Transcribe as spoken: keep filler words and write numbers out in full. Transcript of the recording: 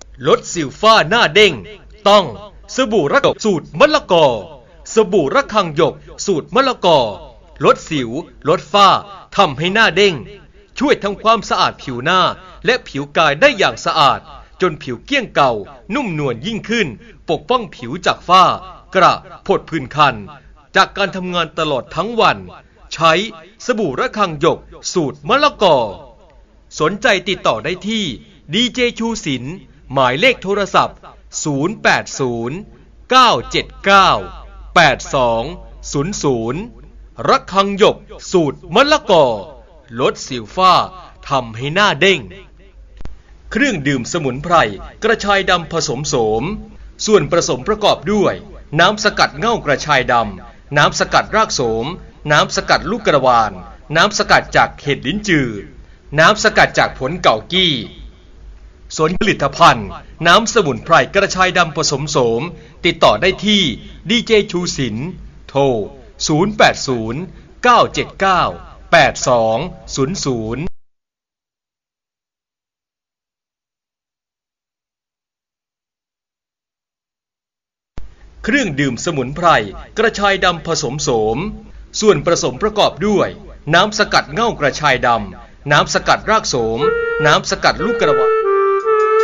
ลดสิวฝ้าหน้าเด้งต้องสบู่ระกสูตรมะละกอสบู่ระคังหยกสูตรมะละกอลดสิวลดฝ้าทำให้หน้าเด้งช่วยทำความสะอาดผิวหน้าและผิวกายได้อย่างสะอาดจนผิวเกลี้ยงเก่านุ่มนวลยิ่งขึ้นปกป้องผิวจากฝ้ากระผดผื่นคันจากการทำงานตลอดทั้งวันใช้สบู่ระคังหยกสูตรมะละกอสนใจติดต่อได้ที่ดีเจชูศิลป์หมายเลขโทรศัพท์ศูนย์ แปด ศูนย์ เก้า เจ็ด เก้า แปด สอง ศูนย์ ศูนย์ระคังหยกสูตรมะละกอลดสิวฝ้าทำให้หน้าเด้งเครื่องดื่มสมุนไพรกระชายดำผสมโสมส่วนผสมประกอบด้วยน้ำสกัดเง่ากระชายดำน้ำสกัดรากโสมน้ำสกัดลูกกระวานน้ำสกัดจากเห็ดลิ้นจือน้ำสกัดจากผลเก่ากี้ส่วนผลิตภัณฑ์น้ำสมุนไพรกระชายดำผสมโสมติดต่อได้ที่ดีเจชูศิลป์โทรศูนย์ แปด ศูนย์ เก้า เจ็ด เก้า แปด สอง ศูนย์ ศูนย์เครื่องดื่มสมุนไพรกระชายดำผสมโสมส่วนผสมประกอบด้วยน้ำสกัดเง่ากระชายดำน้ำสกัดรากโสมน้ำสกัดลูกกระวาน